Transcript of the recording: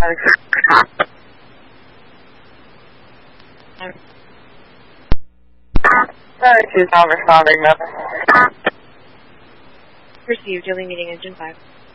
Sorry, 2 responding, no. Received, you'll be meeting engine 5.